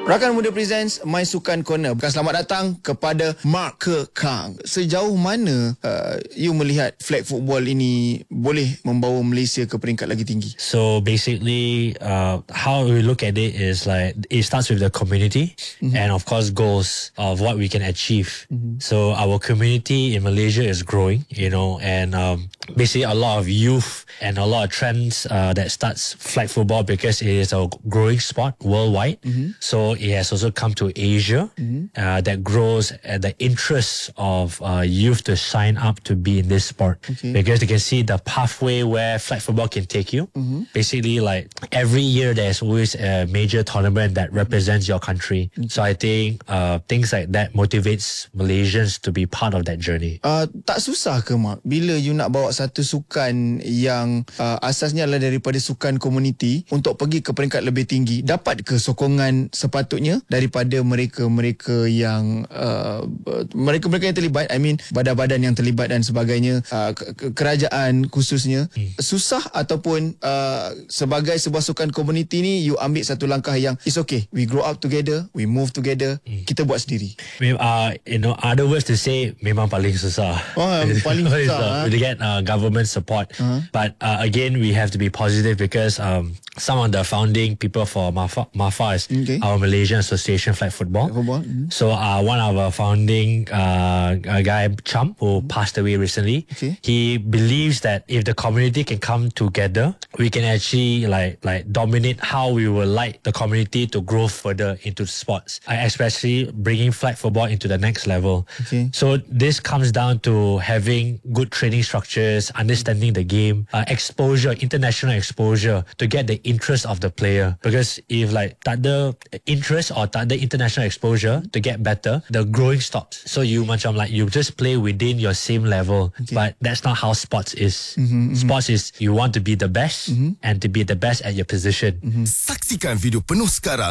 Rakan Muda Presents My Sukan Corner. Selamat datang kepada Mark Kekang. Sejauh mana you melihat flag football ini boleh membawa Malaysia ke peringkat lagi tinggi? So basically, how we look at it is like it starts with the community and of course goals of what we can achieve. So our community in Malaysia is growing, and basically a lot of youth and a lot of trends that starts flag football because it is a growing sport worldwide. So it has also come to Asia that grows the interest of youth to sign up to be in this sport because they can see the pathway where flag football can take you. Basically, like every year there's always a major tournament that represents your country. So I think things like that motivates Malaysians to be part of that journey. Tak susah ke, Mark, bila you nak bawa satu sukan yang asasnya adalah daripada sukan komuniti untuk pergi ke peringkat lebih tinggi? Dapat ke sokongan sepatutnya daripada mereka-mereka yang mereka-mereka yang terlibat, I mean badan-badan yang terlibat dan sebagainya, kerajaan khususnya? Susah ataupun sebagai sebuah sukan komuniti ni you ambil satu langkah yang it's okay, we grow up together, we move together, kita buat sendiri? Other words to say, memang paling susah. Paling susah to get government support. But again, we have to be positive because some of the founding people for MAFA is our Malaysian Association Flag Football. So one of our founding guy, Cham, who passed away recently, he believes that if the community can come together, we can actually like dominate how we would like the community to grow further into sports, especially bringing flag football into the next level. So this comes down to having good training structures, understanding the game, exposure, international exposure to get the interest of the player. Because if tak ada interest or tak ada international exposure to get better, the growing stops. So you just play within your same level. But that's not how sports is. Sports is you want to be the best and to be the best at your position. Saksikan video penuh sekarang